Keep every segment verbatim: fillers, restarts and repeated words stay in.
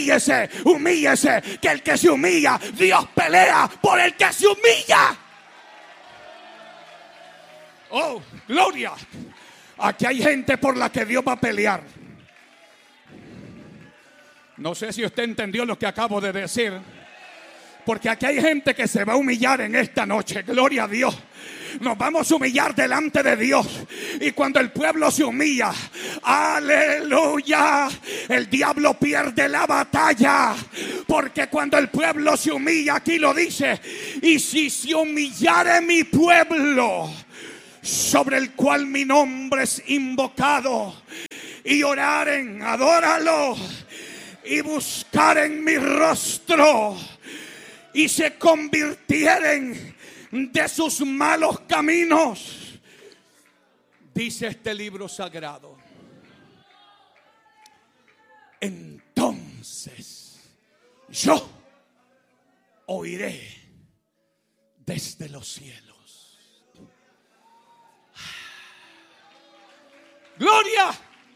Humíllese, humíllese, que el que se humilla, Dios pelea por el que se humilla. Oh, gloria. Aquí hay gente por la que Dios va a pelear. No sé si usted entendió lo que acabo de decir, porque aquí hay gente que se va a humillar en esta noche. Gloria a Dios. Nos vamos a humillar delante de Dios. Y cuando el pueblo se humilla, aleluya, el diablo pierde la batalla. Porque cuando el pueblo se humilla, aquí lo dice: y si se humillare mi pueblo, sobre el cual mi nombre es invocado, y oraren, adóralo, y buscaren mi rostro, y se convirtieren de sus malos caminos, dice este libro sagrado, entonces yo oiré desde los cielos. Gloria.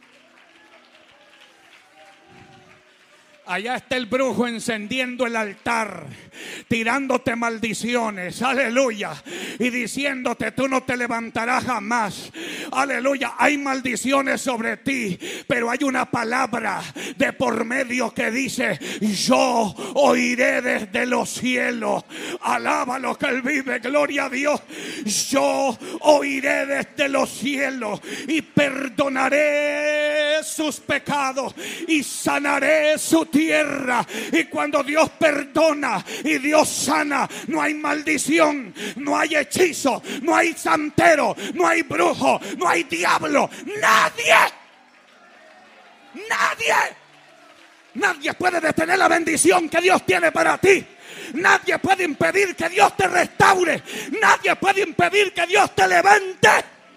Allá está el brujo encendiendo el altar, tirándote maldiciones, aleluya, y diciéndote: tú no te levantarás jamás. Aleluya, hay maldiciones sobre ti, pero hay una palabra de por medio que dice: yo oiré desde los cielos. Alábalo que Él vive, gloria a Dios. Yo oiré desde los cielos y perdonaré sus pecados y sanaré su tierra. Y cuando Dios perdona y Dios sana, no hay maldición, no hay hechizo, no hay santero, no hay brujo, no hay diablo. Nadie, nadie, nadie puede detener la bendición que Dios tiene para ti. Nadie puede impedir que Dios te restaure. Nadie puede impedir que Dios te levante.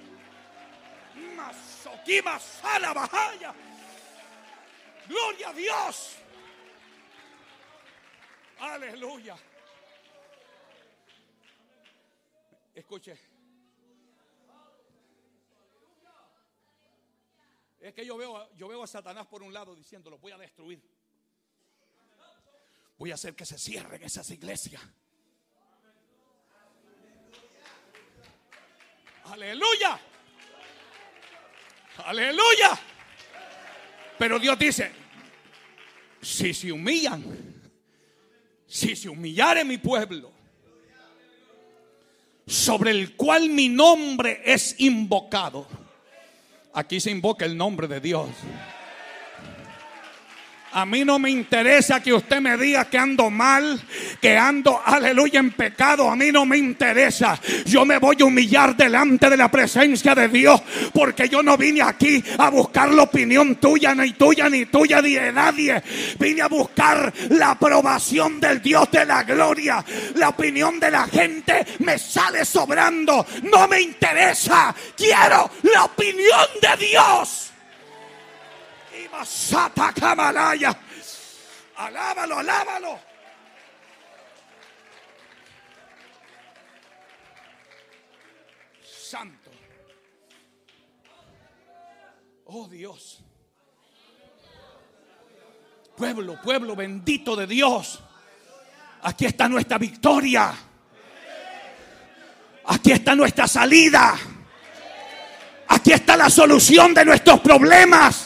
Gloria a Dios. Aleluya. Escuche. Es que yo veo, yo veo a Satanás por un lado diciendo: lo voy a destruir. Voy a hacer que se cierren esas iglesias. Aleluya. Aleluya. Pero Dios dice: si se humillan, si se humillare mi pueblo, sobre el cual mi nombre es invocado. Aquí se invoca el nombre de Dios. A mí no me interesa que usted me diga que ando mal, que ando, aleluya, en pecado. A mí no me interesa. Yo me voy a humillar delante de la presencia de Dios, porque yo no vine aquí a buscar la opinión tuya, ni tuya, ni tuya, ni de nadie. Vine a buscar la aprobación del Dios de la gloria. La opinión de la gente me sale sobrando. No me interesa. Quiero la opinión de Dios. Sata Kamalaya. Alábalo, alábalo. Santo. Oh Dios. Pueblo, pueblo bendito de Dios. Aquí está nuestra victoria. Aquí está nuestra salida. Aquí está la solución de nuestros problemas.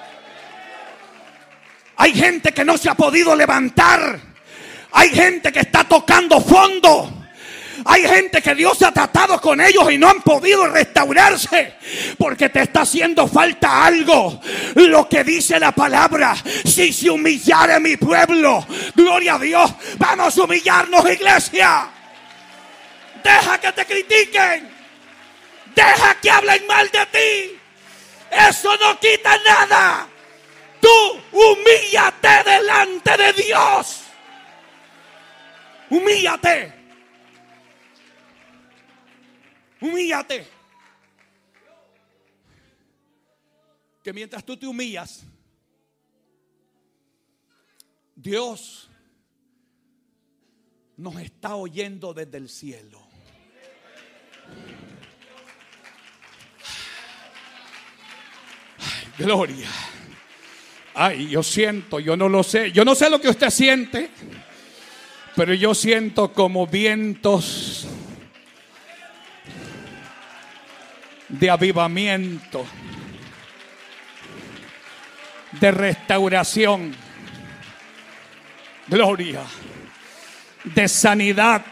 Hay gente que no se ha podido levantar. Hay gente que está tocando fondo. Hay gente que Dios ha tratado con ellos y no han podido restaurarse, porque te está haciendo falta algo. Lo que dice la palabra: si se humillare mi pueblo, gloria a Dios. Vamos a humillarnos, iglesia. Deja que te critiquen. Deja que hablen mal de ti. Eso no quita nada. Tú humíllate delante de Dios. Humíllate. Humíllate. Que mientras tú te humillas, Dios nos está oyendo desde el cielo. Ay, gloria. Ay, yo siento, yo no lo sé. Yo no sé lo que usted siente, pero yo siento como vientos de avivamiento, de restauración, gloria, de sanidad,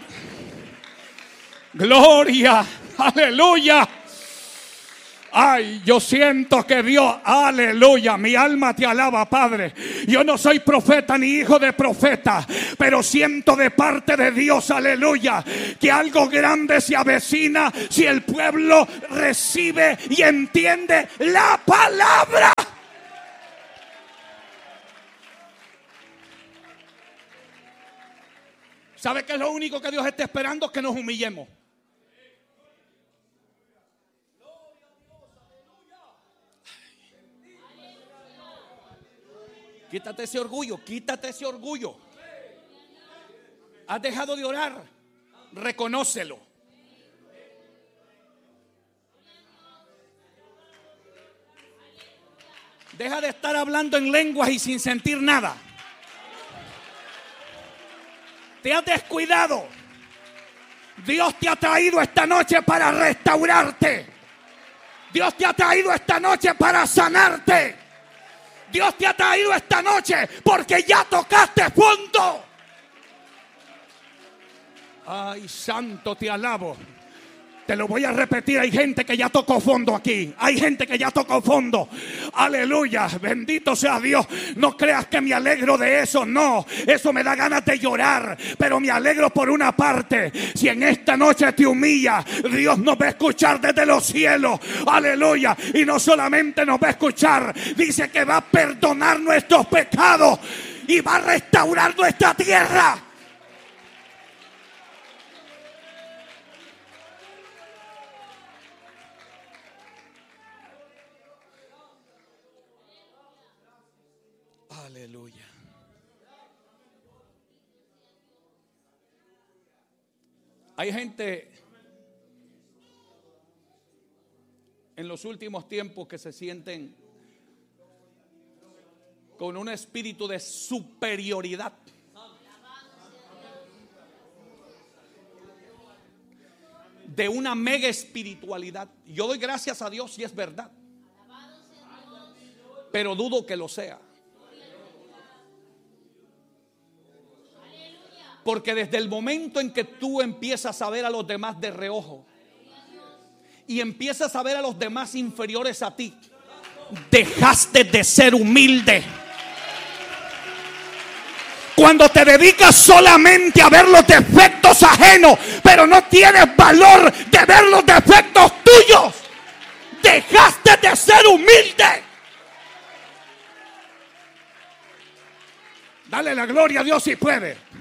gloria, aleluya. Ay, yo siento que Dios, aleluya, mi alma te alaba, Padre. Yo no soy profeta ni hijo de profeta, pero siento de parte de Dios, aleluya, que algo grande se avecina si el pueblo recibe y entiende la palabra. ¿Sabe qué es lo único que Dios está esperando? Que nos humillemos. Quítate ese orgullo, quítate ese orgullo. Has dejado de orar, reconócelo. Deja de estar hablando en lenguas y sin sentir nada. Te has descuidado. Dios te ha traído esta noche para restaurarte. Dios te ha traído esta noche para sanarte. Dios te ha traído esta noche porque ya tocaste fondo. Ay, santo, te alabo. Te lo voy a repetir, hay gente que ya tocó fondo aquí. Hay gente que ya tocó fondo. Aleluya, bendito sea Dios. No creas que me alegro de eso, no. Eso me da ganas de llorar, pero me alegro por una parte. Si en esta noche te humilla, Dios nos va a escuchar desde los cielos. Aleluya, y no solamente nos va a escuchar, dice que va a perdonar nuestros pecados y va a restaurar nuestra tierra. Aleluya. Hay gente en los últimos tiempos que se sienten con un espíritu de superioridad. De una mega espiritualidad. Yo doy gracias a Dios si es verdad, pero dudo que lo sea. Porque desde el momento en que tú empiezas a ver a los demás de reojo y empiezas a ver a los demás inferiores a ti, dejaste de ser humilde. Cuando te dedicas solamente a ver los defectos ajenos, pero no tienes valor de ver los defectos tuyos, dejaste de ser humilde. Dale la gloria a Dios si puede.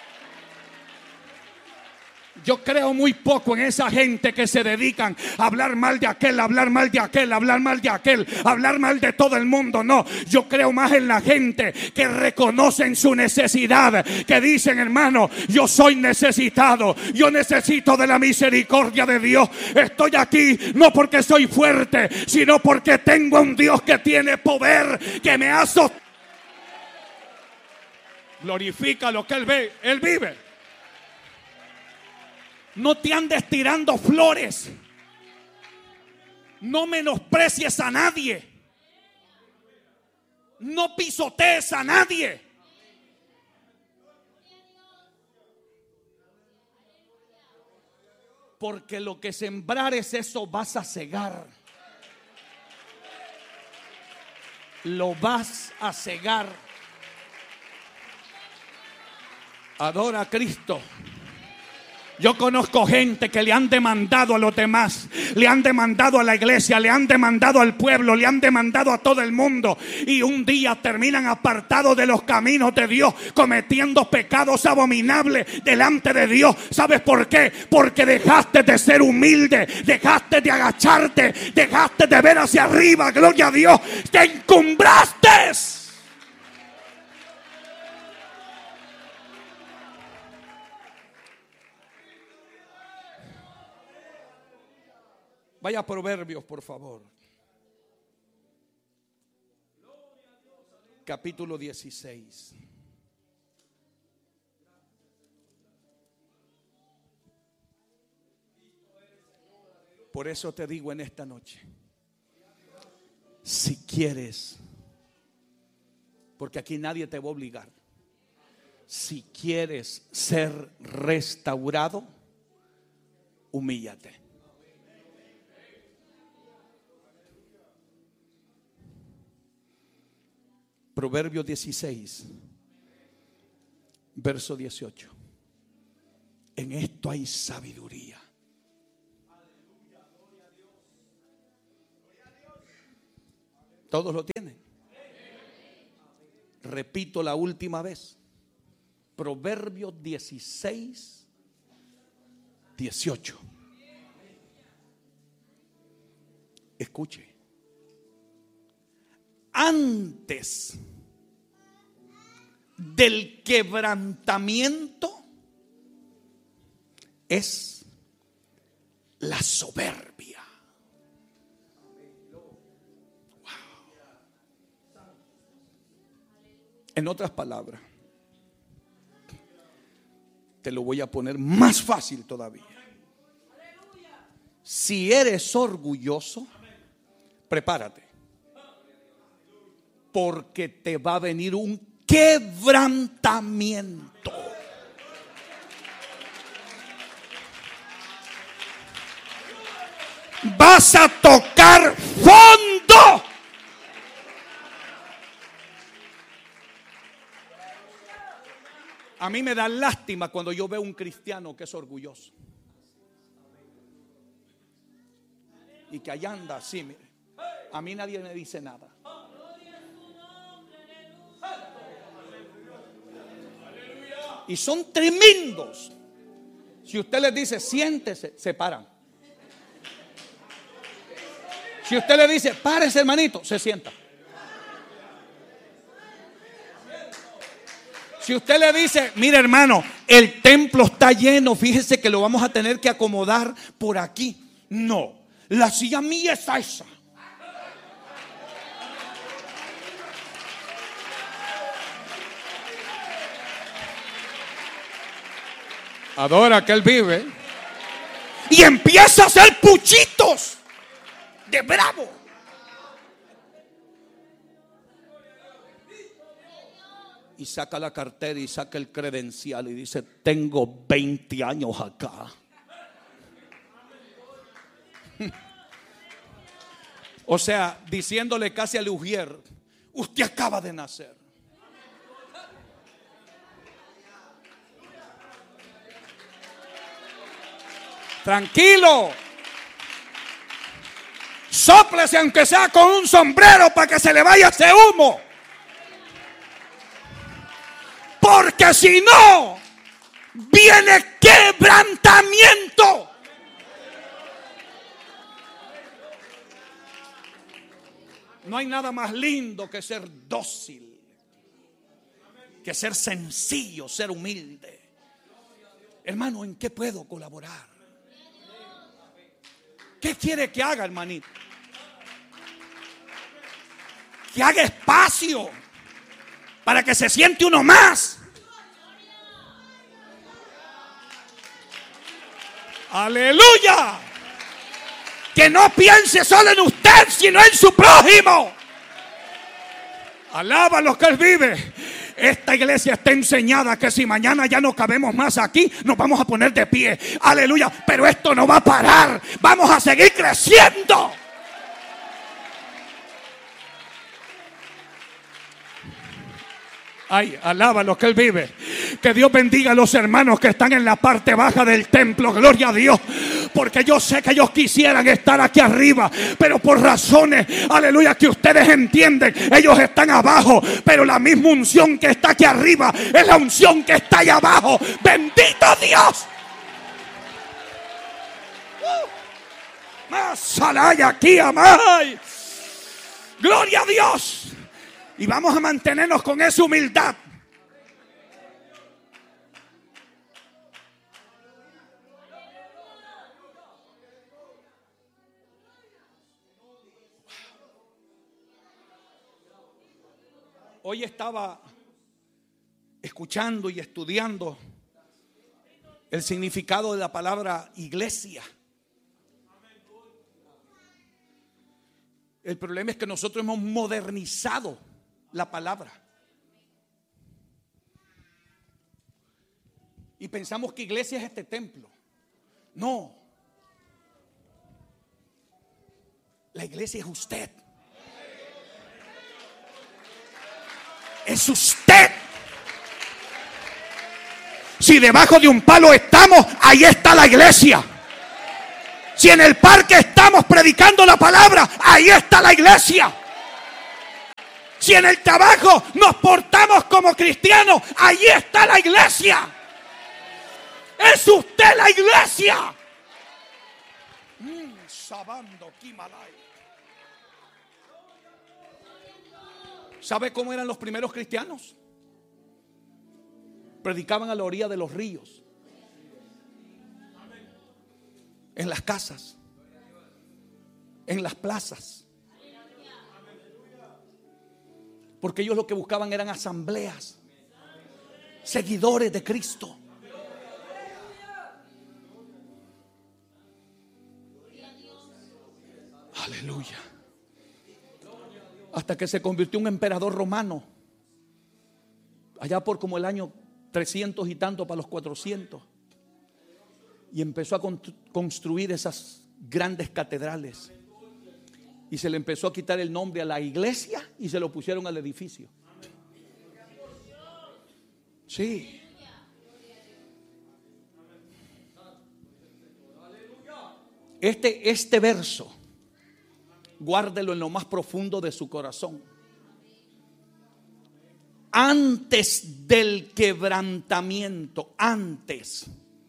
Yo creo muy poco en esa gente que se dedican a hablar mal de aquel, a hablar mal de aquel, a hablar mal de aquel, a hablar mal de todo el mundo. No, yo creo más en la gente que reconocen su necesidad, que dicen: hermano, yo soy necesitado, yo necesito de la misericordia de Dios. Estoy aquí no porque soy fuerte, sino porque tengo un Dios que tiene poder, que me ha sostenido. Glorifica lo que Él ve, Él vive. No te andes tirando flores. No menosprecies a nadie. No pisotees a nadie. Porque lo que sembrares, eso vas a cegar. Lo vas a cegar. Adora a Cristo. Yo conozco gente que le han demandado a los demás, le han demandado a la iglesia, le han demandado al pueblo, le han demandado a todo el mundo, y un día terminan apartados de los caminos de Dios, cometiendo pecados abominables delante de Dios. ¿Sabes por qué? Porque dejaste de ser humilde, dejaste de agacharte, dejaste de ver hacia arriba. Gloria a Dios, te encumbraste. Vaya a Proverbios, por favor. capítulo dieciséis. Por eso te digo en esta noche, si quieres, porque aquí nadie te va a obligar, si quieres ser restaurado, humíllate. Proverbios dieciséis, verso dieciocho. En esto hay sabiduría. ¿Todos lo tienen? Repito la última vez. Proverbios dieciséis, dieciocho. Escuche. Antes del quebrantamiento es la soberbia. En otras palabras, te lo voy a poner más fácil todavía. Si eres orgulloso, prepárate, porque te va a venir un quebrantamiento. Vas a tocar fondo. A mí me da lástima cuando yo veo un cristiano que es orgulloso y que allá anda así, mire. A mí nadie me dice nada. Y son tremendos. Si usted les dice siéntese, se paran. Si usted le dice párese, hermanito, se sienta. Si usted le dice, mire hermano, el templo está lleno, fíjese que lo vamos a tener que acomodar por aquí. No, la silla mía es esa. Adora que Él vive. Y empieza a hacer puchitos de bravo. Y saca la cartera y saca el credencial y dice, tengo veinte años acá. O sea, diciéndole casi a Lugier, usted acaba de nacer. Tranquilo. Sóplese aunque sea con un sombrero para que se le vaya ese humo. Porque si no, viene quebrantamiento. No hay nada más lindo que ser dócil, que ser sencillo, ser humilde. Hermano, ¿en qué puedo colaborar? ¿Qué quiere que haga, hermanito? Que haga espacio para que se siente uno más. Aleluya. Que no piense solo en usted, sino en su prójimo. Alaba a los que Él vive. Esta iglesia está enseñada que si mañana ya no cabemos más aquí, nos vamos a poner de pie. Aleluya. Pero esto no va a parar. Vamos a seguir creciendo. Ay, alaba a los que Él vive. Que Dios bendiga a los hermanos que están en la parte baja del templo. Gloria a Dios. Porque yo sé que ellos quisieran estar aquí arriba, pero por razones, aleluya, que ustedes entienden, ellos están abajo. Pero la misma unción que está aquí arriba es la unción que está allá abajo. Bendito Dios. Más alaya aquí, amay. Gloria a Dios. Y vamos a mantenernos con esa humildad. Hoy estaba escuchando y estudiando el significado de la palabra iglesia. El problema es que nosotros hemos modernizado la palabra y pensamos que iglesia es este templo. No, la iglesia es usted. Es usted. Si debajo de un palo estamos, ahí está la iglesia. Si en el parque estamos predicando la palabra, ahí está la iglesia. Si en el trabajo nos portamos como cristianos, ahí está la iglesia. Es usted la iglesia. Mm, sabando Kimalay. ¿Sabe cómo eran los primeros cristianos? Predicaban a la orilla de los ríos, en las casas, en las plazas, porque ellos lo que buscaban eran asambleas, seguidores de Cristo. Aleluya. Hasta que se convirtió en un emperador romano, allá por como el año trescientos y tanto para los cuatrocientos, y empezó a construir esas grandes catedrales, y se le empezó a quitar el nombre a la iglesia y se lo pusieron al edificio. Sí. Este, este verso, guárdelo en lo más profundo de su corazón. Antes del quebrantamiento, antes,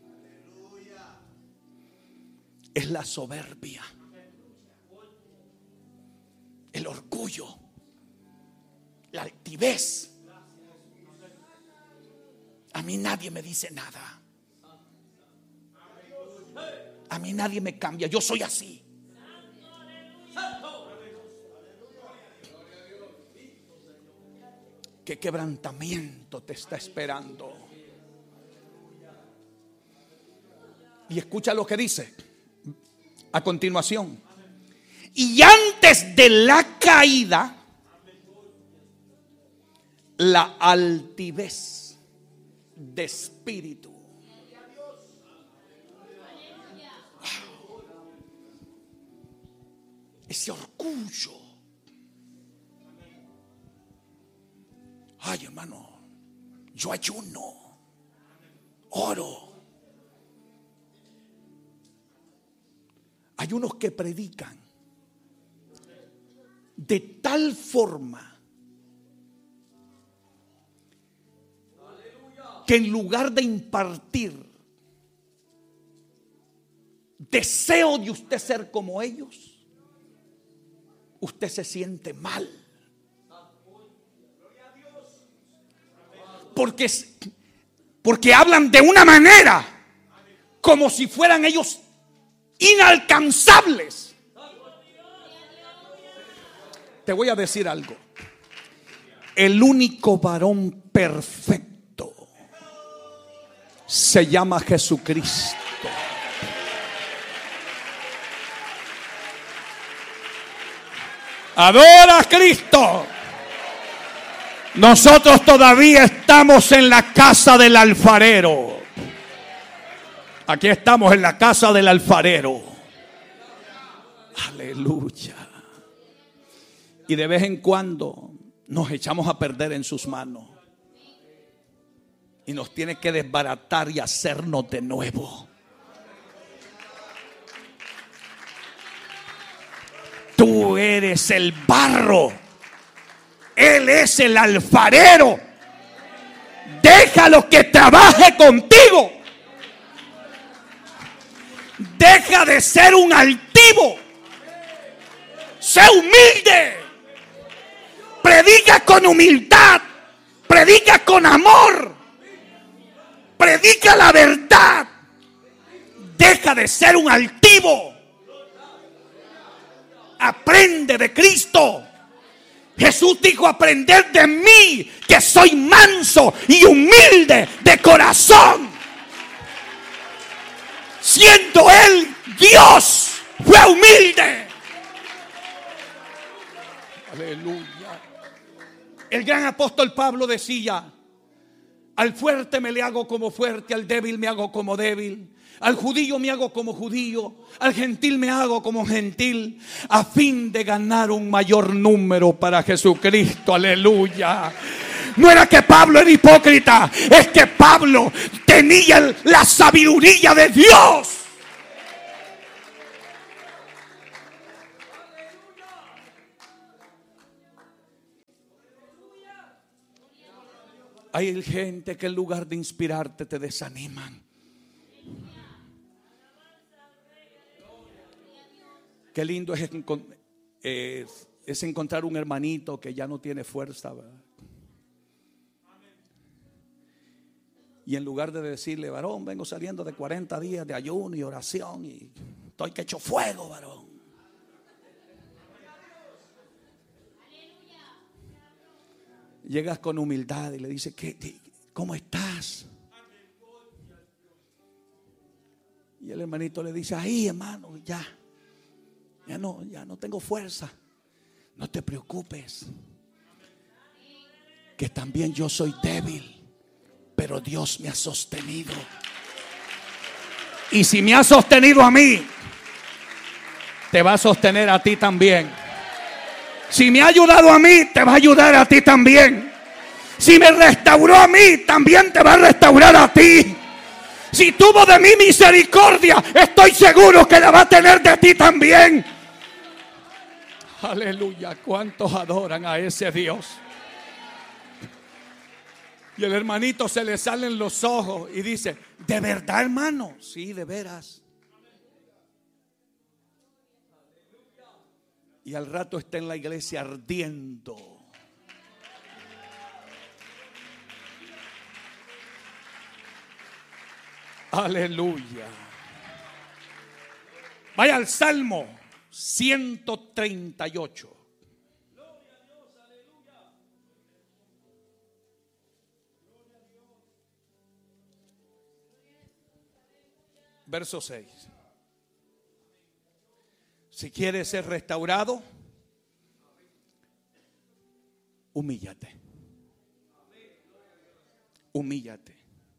es la soberbia, el orgullo, la altivez. A mí nadie me dice nada. A mí nadie me cambia. Yo soy así. ¿Qué quebrantamiento te está esperando? Y escucha lo que dice a continuación. Y antes de la caída, la altivez de espíritu. Wow. Ese orgullo. Ay, hermano, yo ayuno, oro. Hay unos que predican de tal forma que en lugar de impartir deseo de usted ser como ellos, usted se siente mal. Porque, porque hablan de una manera como si fueran ellos inalcanzables. Te voy a decir algo. El único varón perfecto se llama Jesucristo. Adora a Cristo. Nosotros todavía estamos en la casa del alfarero. Aquí estamos en la casa del alfarero. Aleluya. Y de vez en cuando nos echamos a perder en sus manos. Y nos tiene que desbaratar y hacernos de nuevo. Tú eres el barro. Él es el alfarero. Déjalo que trabaje contigo. Deja de ser un altivo. Sé humilde. Predica con humildad. Predica con amor. Predica la verdad. Deja de ser un altivo. Aprende de Cristo. Jesús dijo: aprended de mí, que soy manso y humilde de corazón. Siendo Él Dios, fue humilde. Aleluya. El gran apóstol Pablo decía: al fuerte me le hago como fuerte, al débil me hago como débil, al judío me hago como judío, al gentil me hago como gentil, a fin de ganar un mayor número para Jesucristo. Aleluya. No era que Pablo era hipócrita, es que Pablo tenía la sabiduría de Dios. Hay gente que en lugar de inspirarte te desaniman. Qué lindo es, es, es encontrar un hermanito que ya no tiene fuerza, ¿verdad? Y en lugar de decirle: varón, vengo saliendo de cuarenta días de ayuno y oración y estoy que echo fuego, varón. Llegas con humildad y le dices: ¿Qué, ¿cómo estás? Y el hermanito le dice: ahí, hermano, ya, ya no, ya no tengo fuerza. No te preocupes, que también yo soy débil, pero Dios me ha sostenido. Y si me ha sostenido a mí, te va a sostener a ti también. Si me ha ayudado a mí, te va a ayudar a ti también. Si me restauró a mí, también te va a restaurar a ti. Si tuvo de mí misericordia, estoy seguro que la va a tener de ti también. Aleluya. ¿Cuántos adoran a ese Dios? Y el hermanito se le salen los ojos y dice: ¿de verdad, hermano? Sí, de veras. Y al rato está en la iglesia ardiendo. Aleluya. Vaya al Salmo ciento treinta y ocho. Verso seis. Si quieres ser restaurado, humíllate. Humíllate.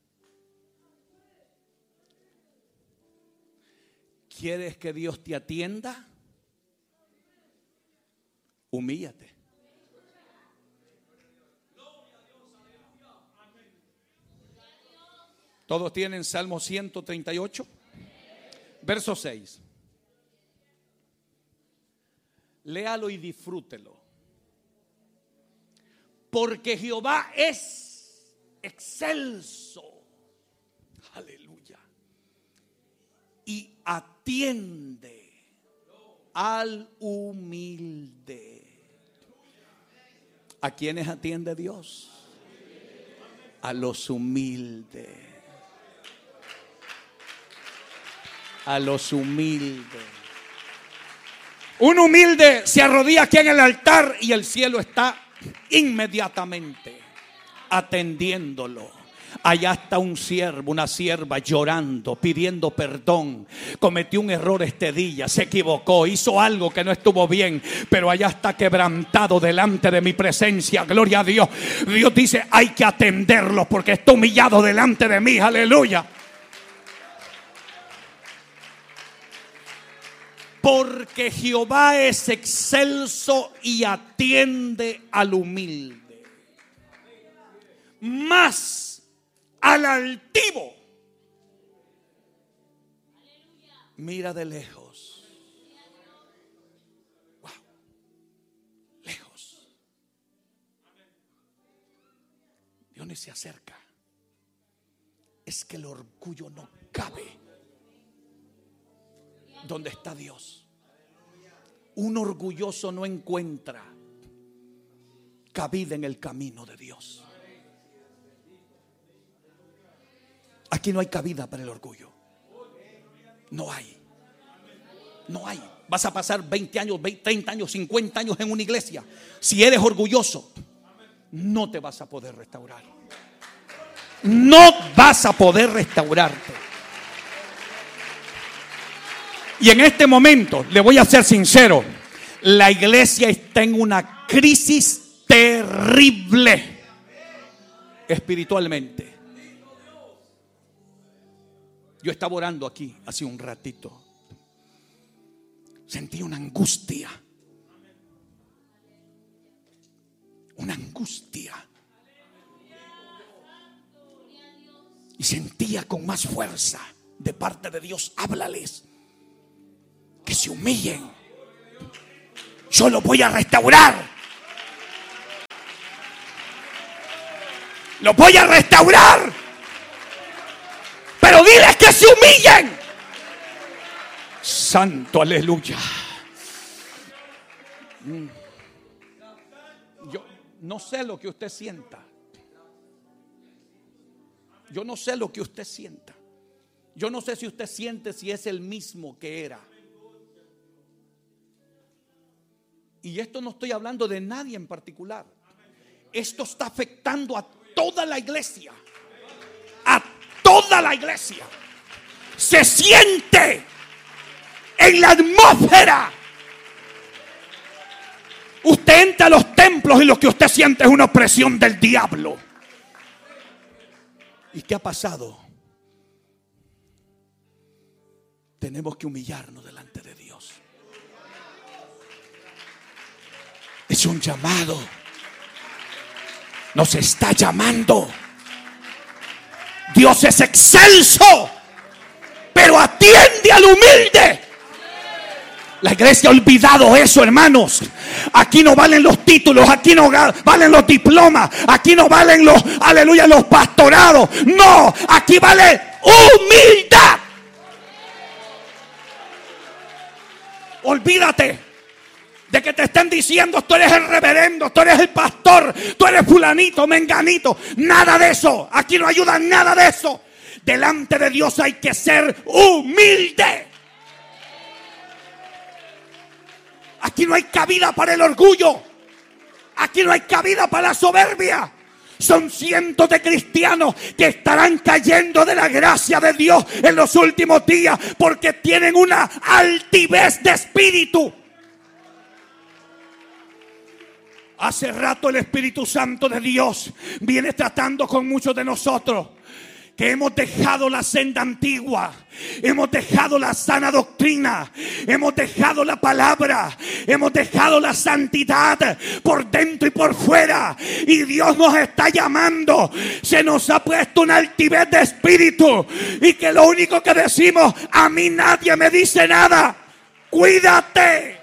¿Quieres que Dios te atienda? Humíllate. ¿Todos tienen Salmo ciento treinta y ocho? Verso seis. Léalo y disfrútelo. Porque Jehová es excelso. Aleluya. Y atiende al humilde. ¿A quiénes atiende Dios? A los humildes. A los humildes. Un humilde se arrodilla aquí en el altar y el cielo está inmediatamente atendiéndolo. Allá está un siervo, una sierva llorando, pidiendo perdón. Cometió un error este día, se equivocó, hizo algo que no estuvo bien, pero allá está quebrantado delante de mi presencia. Gloria a Dios. Dios dice: hay que atenderlo porque está humillado delante de mí. Aleluya. Porque Jehová es excelso y atiende al humilde, mas al altivo mira de lejos. Wow. Lejos. Dios ni se acerca. Es que el orgullo no cabe donde está Dios. Un orgulloso no encuentra cabida en el camino de Dios. Aquí no hay cabida para el orgullo. No hay. No hay. Vas a pasar veinte años, treinta años, cincuenta años en una iglesia. Si eres orgulloso, no te vas a poder restaurar. No vas a poder restaurarte. Y en este momento, le voy a ser sincero, la iglesia está en una crisis terrible espiritualmente. Yo estaba orando aquí hace un ratito. Sentí una angustia. Una angustia. Y sentía con más fuerza de parte de Dios: háblales, que se humillen. Yo los voy a restaurar. Los voy a restaurar. Pero diles que se humillen. Santo, aleluya. Yo no sé lo que usted sienta. Yo no sé lo que usted sienta. Yo no sé si usted siente si es el mismo que era. Y esto no estoy hablando de nadie en particular. Esto está afectando a toda la iglesia. A toda la iglesia. Se siente en la atmósfera. Usted entra a los templos y lo que usted siente es una opresión del diablo. ¿Y qué ha pasado? Tenemos que humillarnos delante de Dios. Es un llamado. Nos está llamando. Dios es excelso, pero atiende al humilde. La iglesia ha olvidado eso, hermanos. Aquí no valen los títulos, aquí no valen los diplomas, aquí no valen los, aleluya, los pastorados. No, aquí vale humildad. Olvídate de que te estén diciendo: tú eres el reverendo, tú eres el pastor, tú eres fulanito, menganito. Nada de eso. Aquí no ayuda nada de eso. Delante de Dios hay que ser humilde. Aquí no hay cabida para el orgullo. Aquí no hay cabida para la soberbia. Son cientos de cristianos que estarán cayendo de la gracia de Dios en los últimos días porque tienen una altivez de espíritu. Hace rato el Espíritu Santo de Dios viene tratando con muchos de nosotros, que hemos dejado la senda antigua, hemos dejado la sana doctrina, hemos dejado la palabra, hemos dejado la santidad por dentro y por fuera, y Dios nos está llamando. Se nos ha puesto una altivez de espíritu y que lo único que decimos: a mí nadie me dice nada. Cuídate.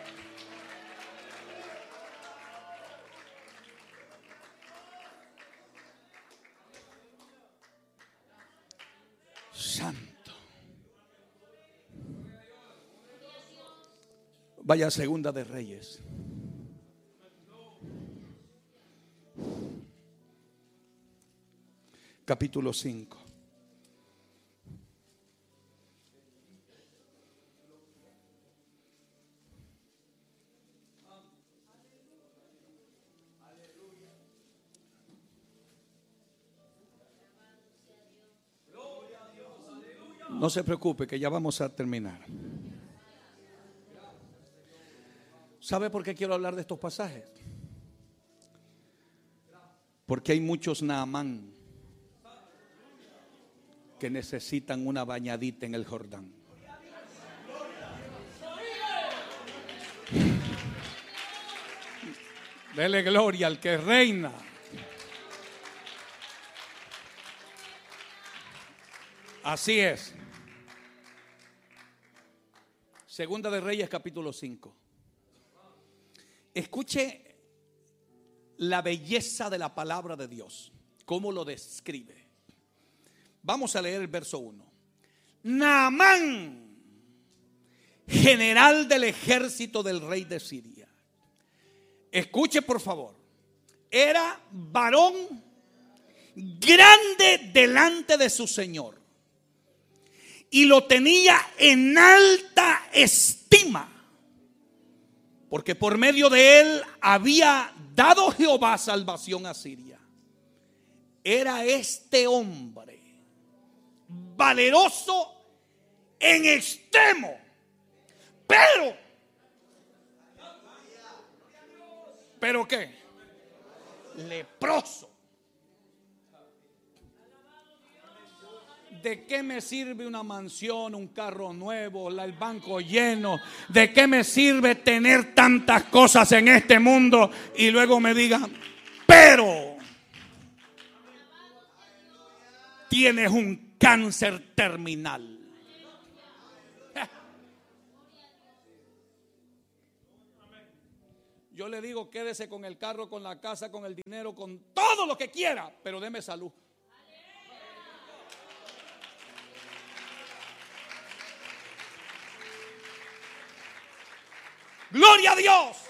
Santo. Vaya a Segunda de Reyes. Capítulo cinco. No se preocupe, que ya vamos a terminar. ¿Sabe por qué quiero hablar de estos pasajes? Porque hay muchos Naamán que necesitan una bañadita en el Jordán. Dele gloria al que reina. Así es. Segunda de Reyes, capítulo cinco. Escuche la belleza de la palabra de Dios, cómo lo describe. Vamos a leer el verso uno. Naamán, general del ejército del rey de Siria. Escuche por favor. Era varón grande delante de su señor y lo tenía en alta estima. Porque por medio de él había dado Jehová salvación a Siria. Era este hombre valeroso en extremo, pero, ¿pero qué? Leproso. ¿De qué me sirve una mansión, un carro nuevo, el banco lleno? ¿De qué me sirve tener tantas cosas en este mundo? Y luego me digan, pero tienes un cáncer terminal. Yo le digo, quédese con el carro, con la casa, con el dinero, con todo lo que quiera, pero deme salud. Gloria a Dios.